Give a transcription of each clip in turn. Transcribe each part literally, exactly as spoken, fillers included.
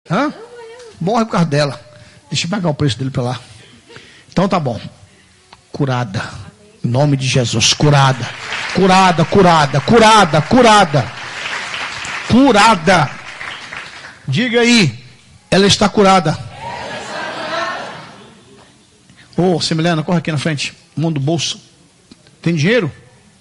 Hã? Morre por causa dela. Deixa eu pagar o preço dele para lá. Então tá bom. Curada. Em nome de Jesus. Curada. Curada, curada, curada, curada. Curada. Diga aí. Ela está curada. Ô, oh, Semiliana, corre aqui na frente. Mão do bolso. Tem dinheiro?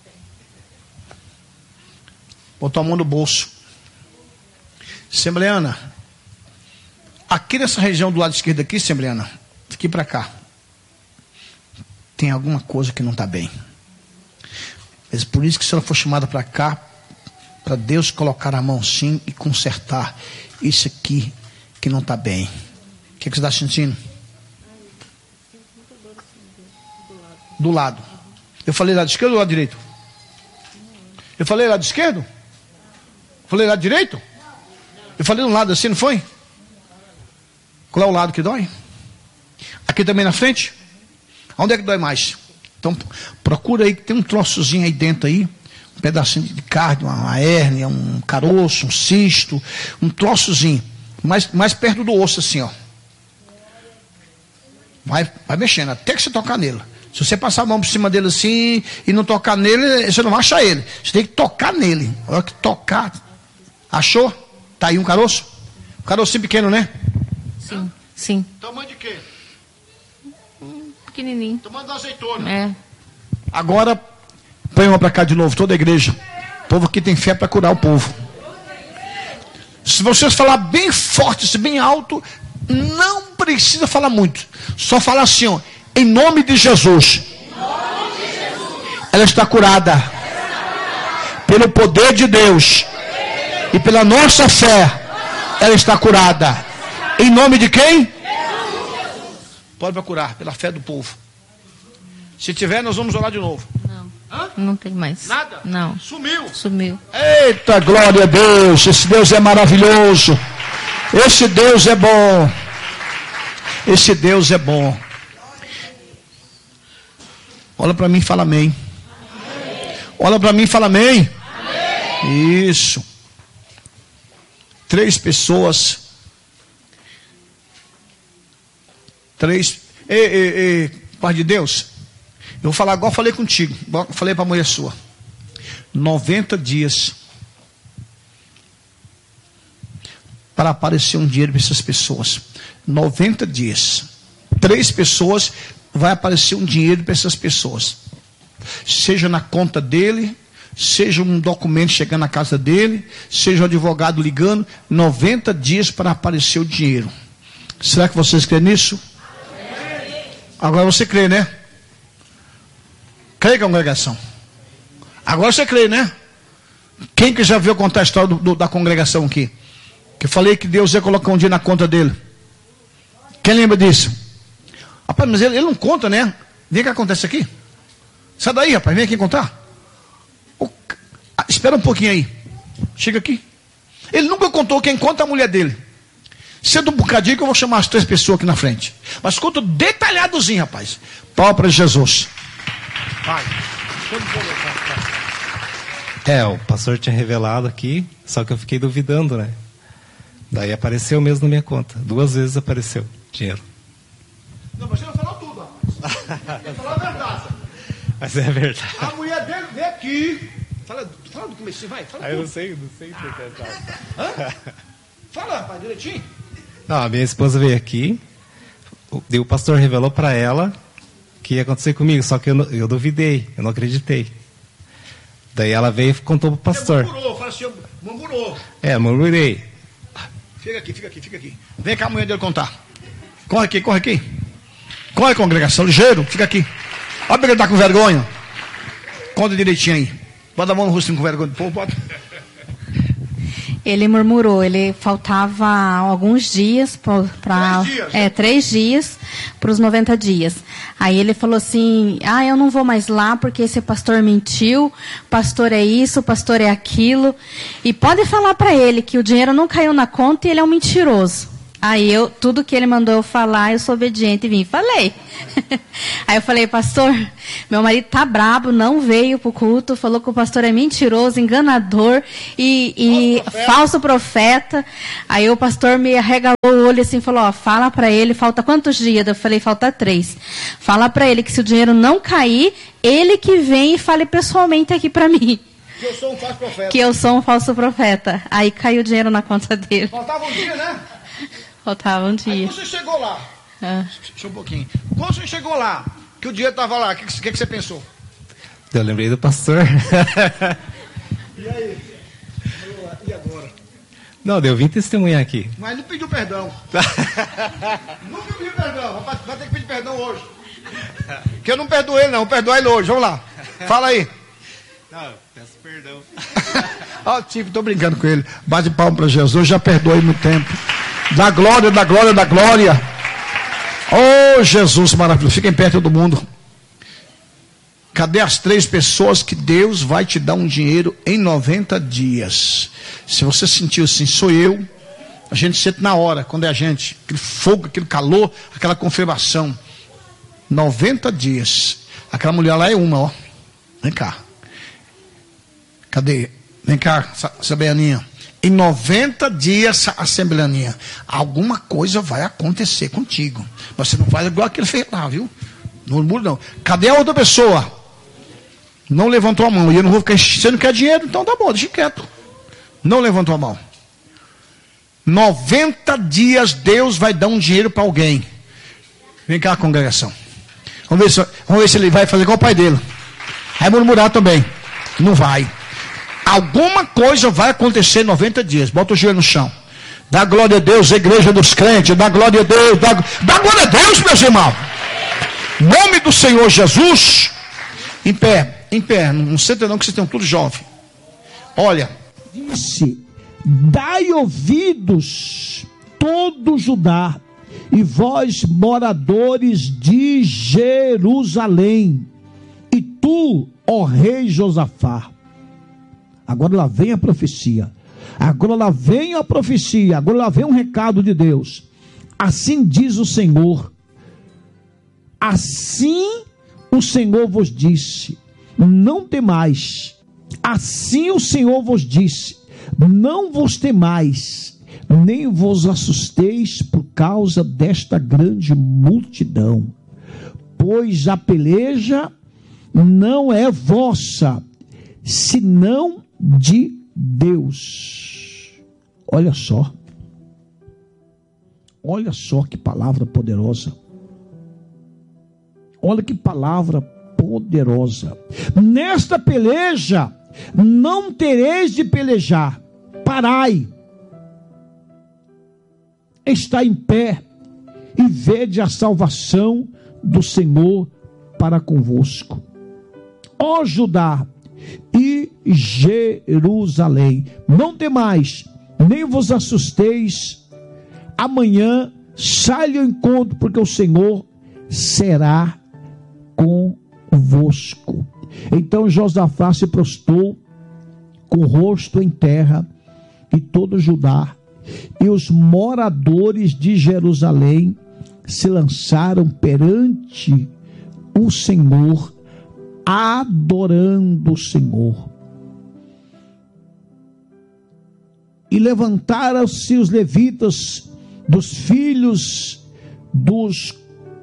Botou a mão no bolso. Semiliana. Aqui nessa região do lado esquerdo aqui, Semiliana. Daqui para cá. Tem alguma coisa que não está bem. Mas por isso que a senhora foi chamada para cá. Para Deus colocar a mão sim e consertar isso aqui que não está bem. O que, que você está sentindo? Do lado. Eu falei lado esquerdo ou lado direito? Eu falei lado esquerdo? Eu falei lado direito? Eu falei de um lado assim, não foi? Qual é o lado que dói? Aqui também na frente? Onde é que dói mais? Então procura aí que tem um troçozinho aí dentro aí. Um pedacinho de carne, uma hérnia, um caroço, um cisto. Um troçozinho. Mais, mais perto do osso assim, ó. Vai, vai mexendo até que você tocar nele. Se você passar a mão por cima dele assim e não tocar nele, você não vai achar ele. Você tem que tocar nele. A hora que tocar. Achou? Tá aí um caroço? Um carocinho pequeno, né? Sim, sim. Tamanho de quê? Hum, pequenininho. Tamanho da azeitona. É. Agora, põe uma para cá de novo, toda a igreja. O povo aqui tem fé para curar o povo. Se vocês falar bem forte, bem alto, não precisa falar muito. Só falar assim, ó. Em nome de Jesus. Ela está curada. Pelo poder de Deus. E pela nossa fé. Ela está curada. Em nome de quem? Pode procurar, pela fé do povo. Se tiver, nós vamos orar de novo. Não. Hã? Não tem mais. Nada? Não. Sumiu. Sumiu. Eita, glória a Deus. Esse Deus é maravilhoso. Esse Deus é bom. Esse Deus é bom. Olha para mim e fala amém. Amém. Olha para mim e fala amém. Amém. Isso. Três pessoas. Três. Ei, ei, ei, Pai de Deus. Eu vou falar igual eu falei contigo. Igual eu falei para a mulher sua. noventa dias. Para aparecer um dinheiro para essas pessoas. noventa dias. Três pessoas. Vai aparecer um dinheiro para essas pessoas. Seja na conta dele, seja um documento chegando na casa dele, seja o advogado ligando, noventa dias para aparecer o dinheiro. Será que vocês creem nisso? Agora você crê, né? Crê, congregação? Agora você crê, né? Quem que já viu contar a história do, do, da congregação aqui? Que eu falei que Deus ia colocar um dia na conta dele. Quem lembra disso? Rapaz, mas ele, ele não conta, né? Vem que acontece aqui. Sai daí, rapaz, vem aqui contar. O, ah, espera um pouquinho aí. Chega aqui. Ele nunca contou, quem conta é a mulher dele. Sendo um bocadinho que eu vou chamar as três pessoas aqui na frente. Mas conta detalhadozinho, rapaz. Pau para Jesus. Vai. É, o pastor tinha revelado aqui, só que eu fiquei duvidando, né? Daí apareceu mesmo na minha conta. Duas vezes apareceu dinheiro. Não, mas você não falou tudo, rapaz. Você falou a verdade. Mas é verdade. A mulher dele veio aqui. Fala, fala do começo, vai. Fala ah, eu tudo. não sei, não sei o que é. Hã? Fala, rapaz, direitinho. Não, a minha esposa veio aqui. O pastor revelou para ela que ia acontecer comigo, só que eu, eu duvidei, eu não acreditei. Daí ela veio e contou pro pastor. Você murmurou, fala assim, murmurou. É, murmurei. Fica aqui, fica aqui, fica aqui. Vem cá a mulher dele contar. Corre aqui, corre aqui. Corre, congregação, ligeiro, fica aqui. Olha porque ele tá com vergonha. Conta direitinho aí. Bota a mão no rosto com vergonha. Pô, bota. Ele murmurou, ele faltava alguns dias para é, três dias para os noventa dias. Aí ele falou assim, ah, eu não vou mais lá porque esse pastor mentiu, pastor é isso, pastor é aquilo. E pode falar para ele que o dinheiro não caiu na conta e ele é um mentiroso. Aí eu, tudo que ele mandou eu falar, eu sou obediente e vim. Falei. Aí eu falei, pastor, meu marido tá brabo, não veio pro culto, falou que o pastor é mentiroso, enganador e, e falso, profeta. falso profeta. Aí o pastor me arregalou o olho assim, falou, ó, fala pra ele, falta quantos dias? Eu falei, falta três. Fala pra ele que se o dinheiro não cair, ele que vem e fale pessoalmente aqui pra mim. Que eu sou um falso profeta. Que eu sou um falso profeta. Aí caiu o dinheiro na conta dele. Faltava um dia, né? Faltava um dia. Aí você chegou lá. Ah. Deixa um pouquinho. Quando você chegou lá, que o dinheiro estava lá, o que, que, que você pensou? Eu lembrei do pastor. E aí? E agora? Não, eu vim testemunhar aqui. Mas não pediu perdão. Nunca pediu perdão. Vai, vai ter que pedir perdão hoje. Que eu não perdoo ele, não. Vou perdoar ele hoje. Vamos lá. Fala aí. Não, peço perdão. Ó, oh, tipo, tô brincando com ele. Bate palma para Jesus, já perdoei muito tempo. Da glória, da glória, da glória. Oh, Jesus maravilhoso. Fiquem perto do mundo. Cadê as três pessoas que Deus vai te dar um dinheiro em noventa dias? Se você sentiu assim, sou eu. A gente sente na hora, quando é a gente. Aquele fogo, aquele calor, aquela confirmação. noventa dias. Aquela mulher lá é uma, ó. Vem cá. Cadê? Vem cá, Assembleaninha. Em noventa dias, Assembleaninha, alguma coisa vai acontecer contigo. Mas você não faz igual aquele fez lá, viu? Não muda não. Cadê a outra pessoa? Não levantou a mão. E eu não vou ficar. Você não quer dinheiro? Então tá bom, deixa quieto. Não levantou a mão. noventa dias Deus vai dar um dinheiro para alguém. Vem cá, congregação. Vamos ver, se, vamos ver se ele vai fazer igual o pai dele. Vai murmurar também. Não vai. Alguma coisa vai acontecer em noventa dias. Bota o joelho no chão. Dá glória a Deus, igreja dos crentes. Dá glória a Deus. Dá, dá glória a Deus, meus irmãos. Nome do Senhor Jesus. Em pé, em pé. Não senta não que vocês estão tudo jovem. Olha. Disse, dai ouvidos todo Judá e vós moradores de Jerusalém. E tu, ó rei Josafá. Agora lá vem a profecia. Agora lá vem a profecia. Agora lá vem um recado de Deus. Assim diz o Senhor. Assim o Senhor vos disse. Não temais. Assim o Senhor vos disse. Não vos temais. Nem vos assusteis por causa desta grande multidão. Pois a peleja não é vossa, senão de Deus. Olha só. Olha só que palavra poderosa. Olha que palavra poderosa. Nesta peleja não tereis de pelejar. Parai. Está em pé e vede a salvação do Senhor para convosco. Ó Judá e Jerusalém, não temais, nem vos assusteis. Amanhã sai ao encontro, porque o Senhor será convosco. Então Josafá se prostrou com o rosto em terra, e todo Judá e os moradores de Jerusalém se lançaram perante o Senhor, adorando o Senhor. E levantaram-se os levitas dos filhos dos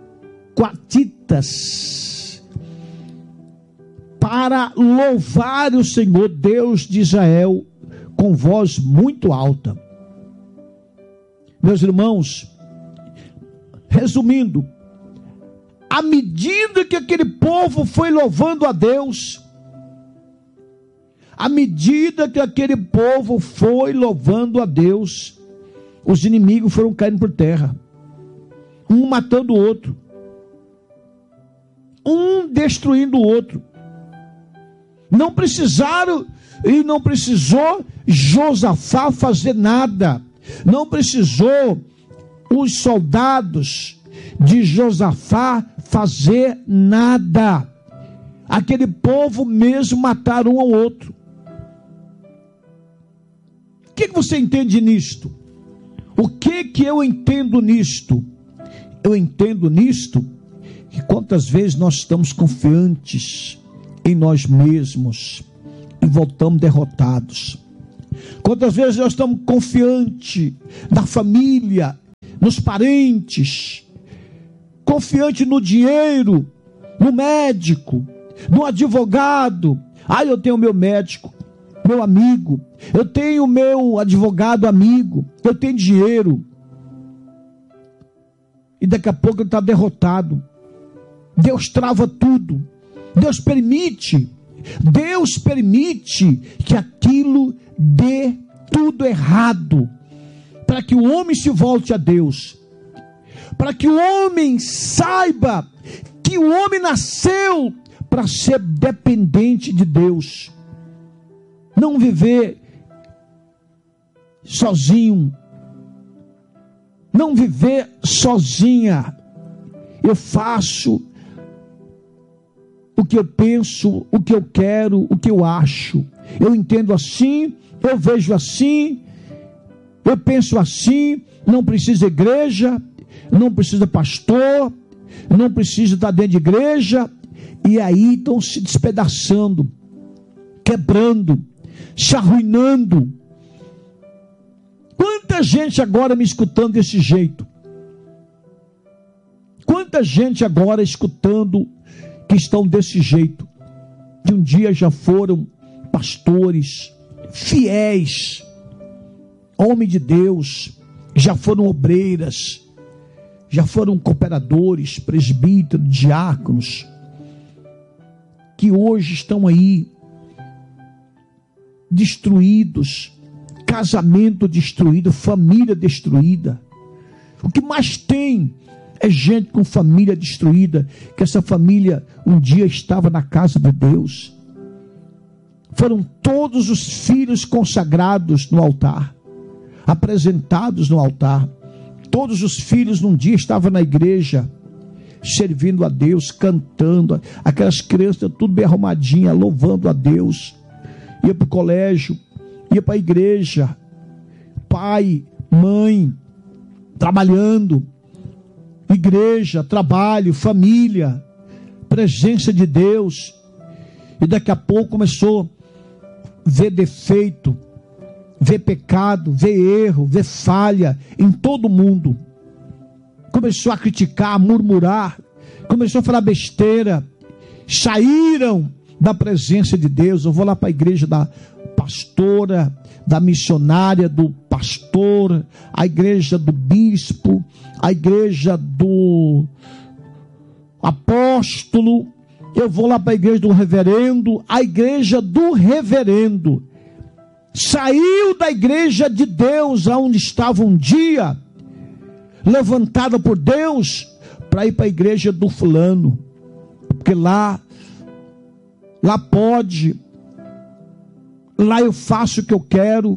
coatitas para louvar o Senhor Deus de Israel com voz muito alta. Meus irmãos, resumindo, à medida que aquele povo foi louvando a Deus, à medida que aquele povo foi louvando a Deus, os inimigos foram caindo por terra, um matando o outro, um destruindo o outro. Não precisaram e não precisou Josafá fazer nada. Não precisou os soldados de Josafá fazer nada. Aquele povo mesmo mataram um ao outro. O que, que você entende nisto? O que que eu entendo nisto? Eu entendo nisto que quantas vezes nós estamos confiantes em nós mesmos e voltamos derrotados. Quantas vezes nós estamos confiantes na família, nos parentes, confiante no dinheiro, no médico, no advogado. Ah, eu tenho meu médico, meu amigo, eu tenho meu advogado amigo, eu tenho dinheiro. E daqui a pouco ele está derrotado. Deus trava tudo. Deus permite, Deus permite que aquilo dê tudo errado, para que o homem se volte a Deus, para que o homem saiba que o homem nasceu para ser dependente de Deus, não viver sozinho, não viver sozinha. Eu faço o que eu penso, o que eu quero, o que eu acho. Eu entendo assim, eu vejo assim, eu penso assim. Não precisa igreja, não precisa pastor, não precisa estar dentro de igreja. E aí estão se despedaçando, quebrando, se arruinando. Quanta gente agora me escutando desse jeito? Quanta gente agora escutando que estão desse jeito, que um dia já foram pastores, fiéis, homem de Deus, já foram obreiras, já foram cooperadores, presbíteros, diáconos, que hoje estão aí destruídos, casamento destruído, família destruída. O que mais tem é gente com família destruída, que essa família um dia estava na casa de Deus. Foram todos os filhos consagrados no altar, apresentados no altar. Todos os filhos num dia estavam na igreja, servindo a Deus, cantando. Aquelas crianças tudo bem arrumadinhas, louvando a Deus. Ia para o colégio, ia para a igreja, pai, mãe, trabalhando. Igreja, trabalho, família, presença de Deus. E daqui a pouco começou a ver defeito, ver pecado, ver erro, ver falha em todo mundo. Começou a criticar, a murmurar, começou a falar besteira. Saíram da presença de Deus. Eu vou lá para a igreja da pastora, da missionária, do pastor, a igreja do bispo, a igreja do apóstolo. Eu vou lá para a igreja do reverendo, a igreja do reverendo. Saiu da igreja de Deus, aonde estava um dia, levantada por Deus, para ir para a igreja do fulano, porque lá, lá pode, lá eu faço o que eu quero.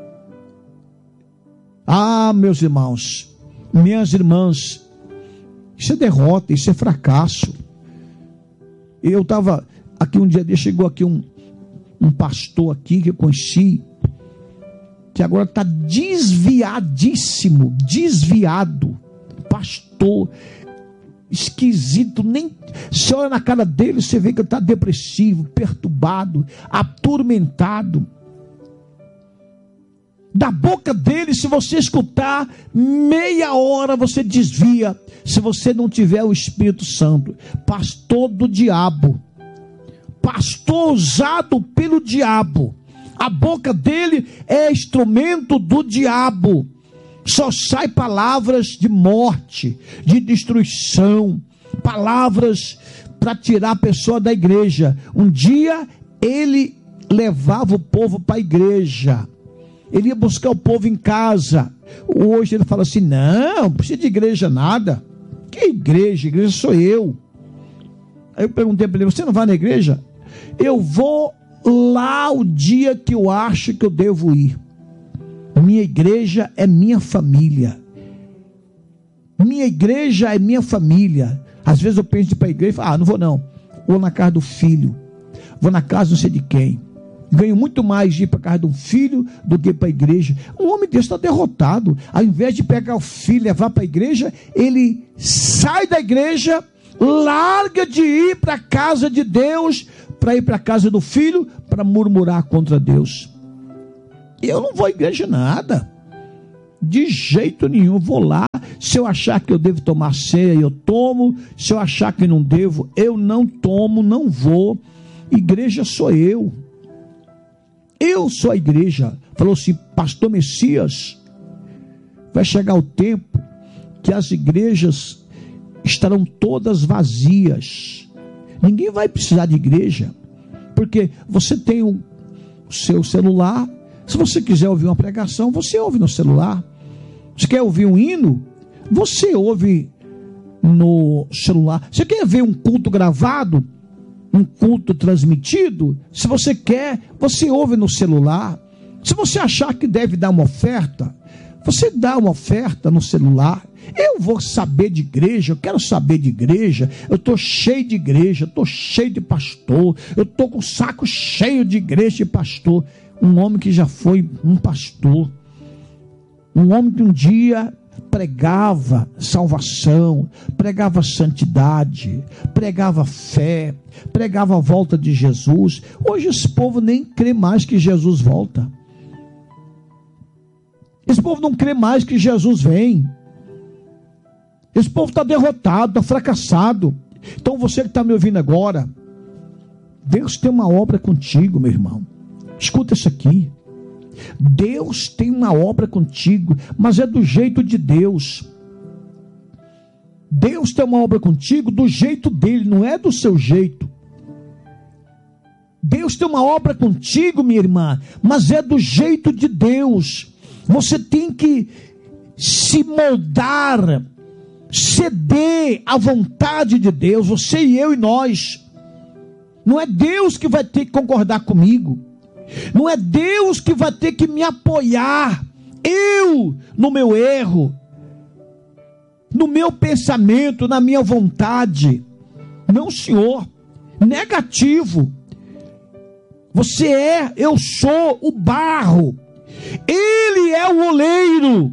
Ah, meus irmãos, minhas irmãs, isso é derrota, isso é fracasso. Eu estava aqui um dia, chegou aqui um, um pastor aqui que eu conheci, que agora está desviadíssimo, desviado, pastor, esquisito, nem você olha na cara dele, você vê que ele está depressivo, perturbado, atormentado. Da boca dele, se você escutar meia hora, você desvia, se você não tiver o Espírito Santo. Pastor do diabo, pastor usado pelo diabo. A boca dele é instrumento do diabo. Só sai palavras de morte, de destruição, palavras para tirar a pessoa da igreja. Um dia ele levava o povo para a igreja, ele ia buscar o povo em casa. Hoje ele fala assim: não, não precisa de igreja nada. Que igreja? Igreja sou eu. Aí eu perguntei para ele: você não vai na igreja? Eu vou lá o dia que eu acho que eu devo ir. Minha igreja é minha família. Minha igreja é minha família. Às vezes eu penso em ir para a igreja e falo: ah, não vou não. Vou na casa do filho, vou na casa não sei de quem. Ganho muito mais de ir para a casa de um filho do que para a igreja. Um homem desse está derrotado. Ao invés de pegar o filho e levar para a igreja, ele sai da igreja, larga de ir para a casa de Deus, para ir para a casa do filho, para murmurar contra Deus. Eu não vou à igreja nada. De jeito nenhum. Vou lá. Se eu achar que eu devo tomar ceia, eu tomo. Se eu achar que não devo, eu não tomo, não vou. Igreja sou eu. Eu sou a igreja. Falou assim, pastor Messias, vai chegar o tempo que as igrejas estarão todas vazias. Ninguém vai precisar de igreja, porque você tem o seu celular. Se você quiser ouvir uma pregação, você ouve no celular. Você quer ouvir um hino? Você ouve no celular. Você quer ver um culto gravado? Um culto transmitido? Se você quer, você ouve no celular. Se você achar que deve dar uma oferta, você dá uma oferta no celular. Eu vou saber de igreja, eu quero saber de igreja. Eu estou cheio de igreja, estou cheio de pastor, eu estou com o saco cheio de igreja e pastor. Um homem que já foi um pastor, um homem que um dia pregava salvação, pregava santidade, pregava fé, pregava a volta de Jesus. Hoje esse povo nem crê mais que Jesus volta. Esse povo não crê mais que Jesus vem. Esse povo está derrotado, está fracassado. Então você que está me ouvindo agora, Deus tem uma obra contigo, meu irmão. Escuta isso aqui. Deus tem uma obra contigo, mas é do jeito de Deus. Deus tem uma obra contigo do jeito dele, não é do seu jeito. Deus tem uma obra contigo, minha irmã, mas é do jeito de Deus. Você tem que se moldar, ceder à vontade de Deus, você e eu e nós. Não é Deus que vai ter que concordar comigo. Não é Deus que vai ter que me apoiar, eu, no meu erro, no meu pensamento, na minha vontade. Não, senhor, negativo. Você é, eu sou o barro, ele é o oleiro.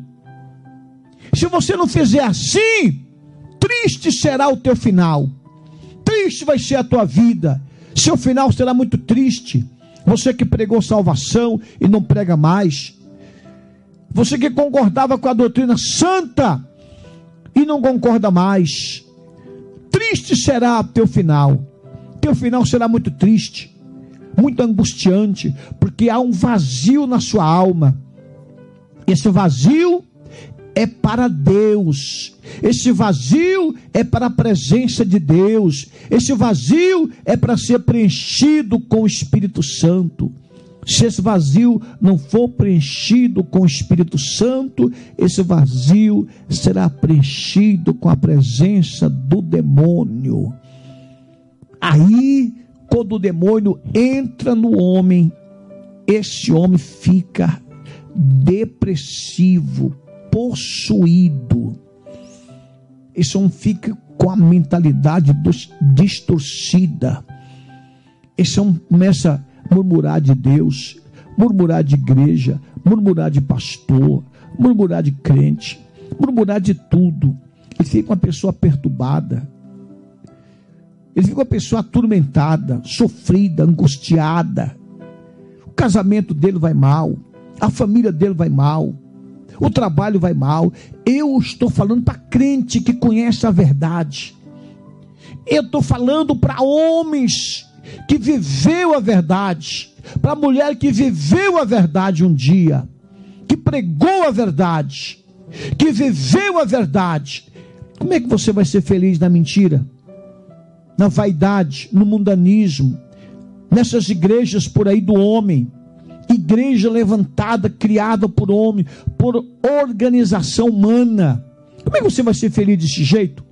Se você não fizer assim, triste será o teu final, triste vai ser a tua vida, seu final será muito triste. Você que pregou salvação e não prega mais. Você que concordava com a doutrina santa e não concorda mais. Triste será o teu final. Teu final será muito triste, muito angustiante, porque há um vazio na sua alma. Esse vazio é para Deus. Esse vazio é para a presença de Deus. Esse vazio é para ser preenchido com o Espírito Santo. Se esse vazio não for preenchido com o Espírito Santo, esse vazio será preenchido com a presença do demônio. Aí, quando o demônio entra no homem, esse homem fica depressivo, possuído. Esse homem fica com a mentalidade distorcida. Esse homem começa a murmurar de Deus, murmurar de igreja, murmurar de pastor, murmurar de crente, murmurar de tudo. Ele fica uma pessoa perturbada, ele fica uma pessoa atormentada, sofrida, angustiada. O casamento dele vai mal, a família dele vai mal, o trabalho vai mal. Eu estou falando para crente que conhece a verdade. Eu estou falando para homens que viveu a verdade, para mulher que viveu a verdade um dia, que pregou a verdade, que viveu a verdade. Como é que você vai ser feliz na mentira, na vaidade, no mundanismo, nessas igrejas por aí do homem? Igreja levantada, criada por homem, por organização humana. Como é que você vai ser feliz desse jeito?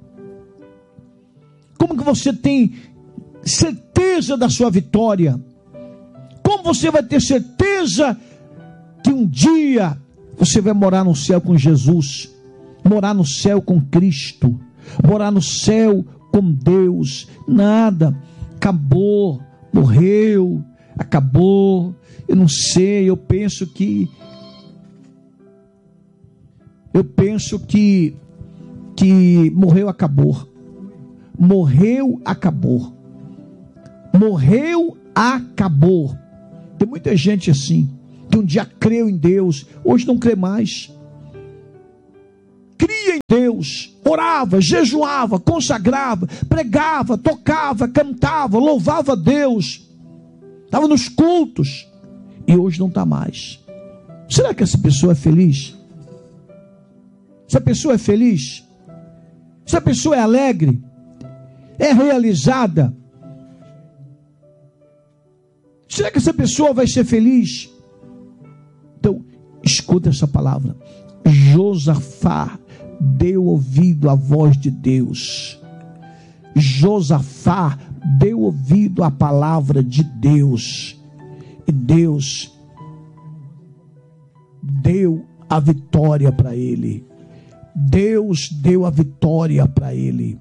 Como que você tem certeza da sua vitória? Como você vai ter certeza que um dia você vai morar no céu com Jesus, morar no céu com Cristo, morar no céu com Deus? Nada, acabou, morreu, acabou, eu não sei, eu penso que, eu penso que, que morreu, acabou. Morreu, acabou. Morreu, acabou. Tem muita gente assim, que um dia creu em Deus, hoje não crê mais. Cria em Deus, orava, jejuava, consagrava, pregava, tocava, cantava, louvava a Deus, estava nos cultos, e hoje não está mais. Será que essa pessoa é feliz? Essa pessoa é feliz? Essa pessoa é alegre? É realizada? Será que essa pessoa vai ser feliz? Então, escuta essa palavra. Josafá deu ouvido à voz de Deus. Josafá deu ouvido à palavra de Deus. E Deus deu a vitória para ele. Deus deu a vitória para ele.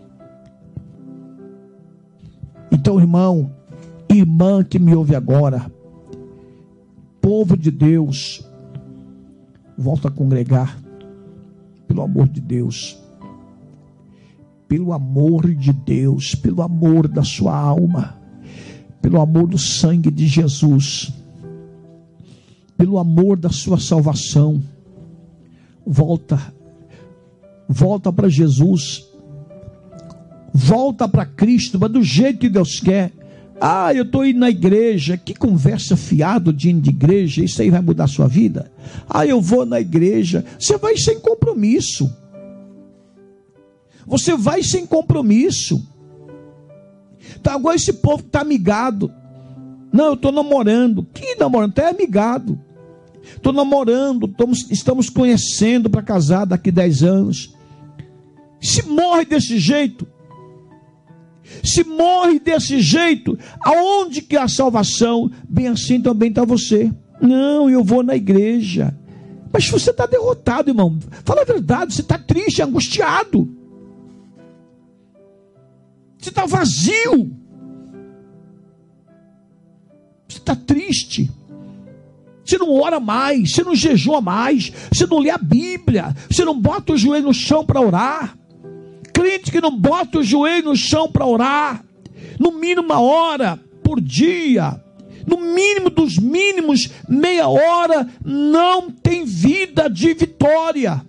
Então, irmão, irmã que me ouve agora, povo de Deus, volta a congregar, pelo amor de Deus, pelo amor de Deus, pelo amor da sua alma, pelo amor do sangue de Jesus, pelo amor da sua salvação, volta, volta para Jesus, volta para Cristo, mas do jeito que Deus quer. Ah, eu estou indo na igreja. Que conversa fiado de ir de igreja. Isso aí vai mudar a sua vida? Ah, eu vou na igreja. Você vai sem compromisso. Você vai sem compromisso. Tá, agora esse povo está amigado. Não, eu estou namorando. Que namorando? Até amigado. Estou namorando. Estamos, estamos conhecendo para casar daqui a dez anos. Se morre desse jeito, se morre desse jeito, aonde que é a salvação? Bem assim também está você. Não, eu vou na igreja. Mas você está derrotado, irmão. Fala a verdade, você está triste, angustiado. Você está vazio. Você está triste. Você não ora mais, você não jejua mais, você não lê a Bíblia, você não bota o joelho no chão para orar. Crente que não bota o joelho no chão para orar, no mínimo uma hora por dia, no mínimo dos mínimos, meia hora, não tem vida de vitória.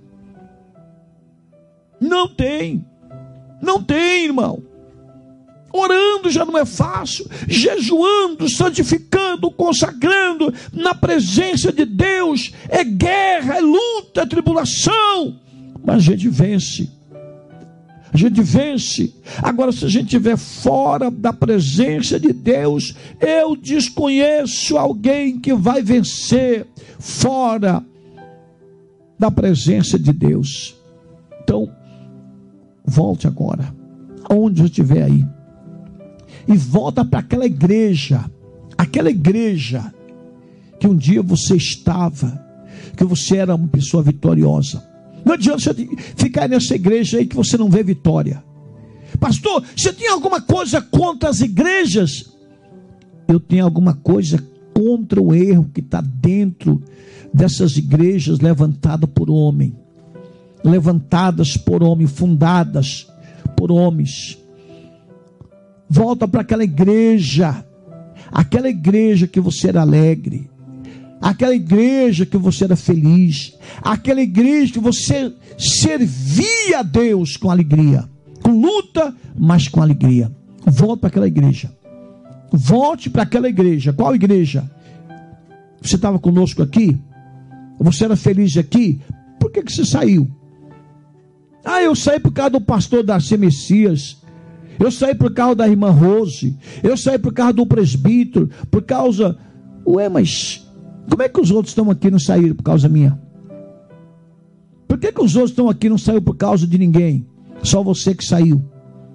Não tem, não tem, irmão. Orando já não é fácil, jejuando, santificando, consagrando, na presença de Deus, é guerra, é luta, é tribulação, mas a gente vence. A gente vence. Agora, se a gente estiver fora da presença de Deus, eu desconheço alguém que vai vencer fora da presença de Deus. Então, volte agora, aonde eu estiver aí, e volta para aquela igreja, aquela igreja que um dia você estava, que você era uma pessoa vitoriosa. Não adianta você ficar nessa igreja aí que você não vê vitória. Pastor, você tem alguma coisa contra as igrejas? Eu tenho alguma coisa contra o erro que está dentro dessas igrejas levantadas por homem, levantadas por homem, fundadas por homens. Volta para aquela igreja, aquela igreja que você era alegre, aquela igreja que você era feliz, aquela igreja que você servia a Deus com alegria, com luta, mas com alegria. Volte para aquela igreja. Volte para aquela igreja. Qual igreja? Você estava conosco aqui? Você era feliz aqui? Por que, que você saiu? Ah, eu saí por causa do pastor Darcy Messias. Eu saí por causa da irmã Rose. Eu saí por causa do presbítero. Por causa... Ué, mas... como é que os outros estão aqui e não saíram por causa minha? Por que, que os outros estão aqui e não saíram por causa de ninguém? Só você que saiu.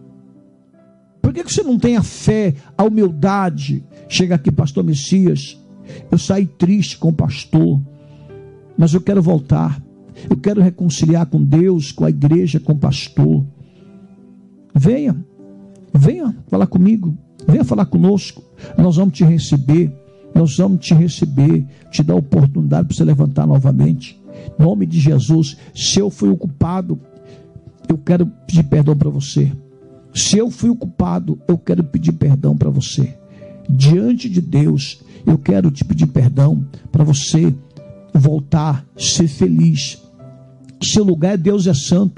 Por que, que você não tem a fé, a humildade? Chega aqui, pastor Messias, eu saí triste com o pastor, mas eu quero voltar. Eu quero reconciliar com Deus, com a igreja, com o pastor. Venha, venha falar comigo. Venha falar conosco. Nós vamos te receber. Nós vamos te receber. Te dar a oportunidade para você levantar novamente. Em nome de Jesus. Se eu fui o culpado, eu quero pedir perdão para você. Se eu fui o culpado, eu quero pedir perdão para você. Diante de Deus, eu quero te pedir perdão para você voltar, ser feliz. Seu lugar é Deus é santo.